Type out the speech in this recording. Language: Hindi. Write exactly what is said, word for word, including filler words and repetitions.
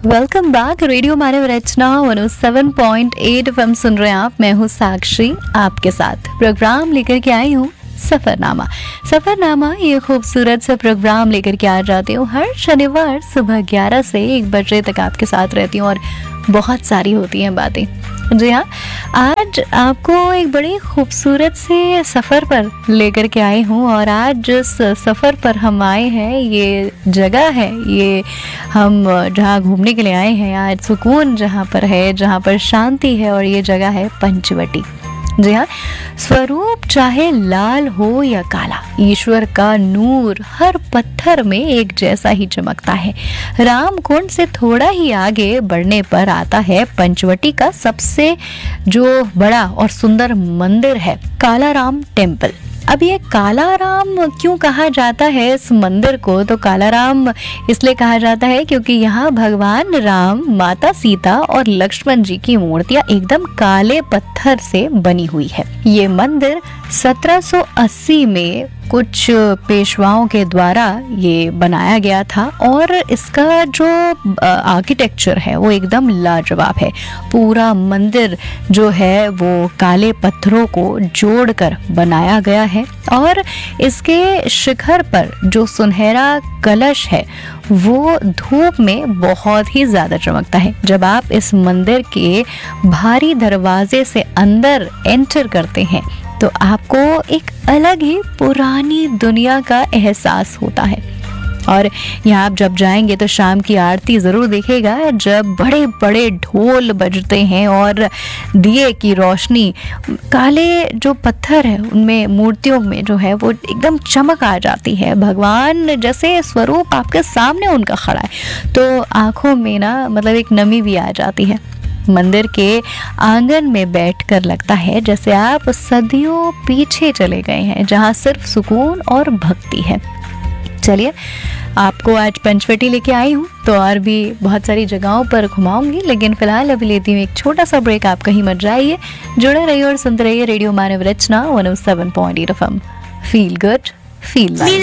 Welcome back. रेडियो मानव रचना one O seven point eight F M सुन रहे हैं आप। मैं हूँ साक्षी, आपके साथ प्रोग्राम लेकर के आई हूँ सफरनामा। सफरनामा ये खूबसूरत सा प्रोग्राम लेकर के आ जाती हूँ हर शनिवार सुबह ग्यारह से एक बजे तक आपके साथ रहती हूँ और बहुत सारी होती हैं बातें। जी हाँ, आज आपको एक बड़ी खूबसूरत से सफ़र पर लेकर के आई हूँ और आज जिस सफ़र पर हम आए हैं, ये जगह है, ये हम जहाँ घूमने के लिए आए हैं, आज सुकून जहाँ पर है, जहाँ पर शांति है, और ये जगह है पंचवटी। जी हाँ, स्वरूप चाहे लाल हो या काला, ईश्वर का नूर हर पत्थर में एक जैसा ही चमकता है। रामकुंड से थोड़ा ही आगे बढ़ने पर आता है पंचवटी का सबसे जो बड़ा और सुंदर मंदिर है, कालाराम टेम्पल। अब ये कालाराम क्यों कहा जाता है इस मंदिर को? तो कालाराम इसलिए कहा जाता है क्योंकि यहाँ भगवान राम, माता सीता और लक्ष्मण जी की मूर्तियां एकदम काले पत्थर से बनी हुई है। ये मंदिर सत्रह सौ अस्सी में कुछ पेशवाओं के द्वारा ये बनाया गया था और इसका जो आर्किटेक्चर है वो एकदम लाजवाब है। पूरा मंदिर जो है वो काले पत्थरों को जोड़कर बनाया गया है और इसके शिखर पर जो सुनहरा कलश है वो धूप में बहुत ही ज़्यादा चमकता है। जब आप इस मंदिर के भारी दरवाजे से अंदर एंटर करते हैं तो आपको एक अलग ही पुरानी दुनिया का एहसास होता है। और यहाँ आप जब जाएंगे तो शाम की आरती ज़रूर देखेगा, जब बड़े बड़े ढोल बजते हैं और दिए की रोशनी काले जो पत्थर है उनमें, मूर्तियों में जो है वो एकदम चमक आ जाती है। भगवान जैसे स्वरूप आपके सामने उनका खड़ा है तो आँखों में ना मतलब एक नमी भी आ जाती है। मंदिर के आंगन में बैठकर लगता है जैसे आप सदियों पीछे चले गए हैं, जहाँ सिर्फ सुकून और भक्ति है। चलिए, आपको आज पंचवटी लेके आई हूँ तो और भी बहुत सारी जगहों पर घुमाऊंगी, लेकिन फिलहाल अभी लेती हूँ एक छोटा सा ब्रेक। आप कहीं मत जाइए, जुड़े रहिए और सुनते रहिए रेडियो मानव रचना one O seven point eight F M. Feel good, feel live.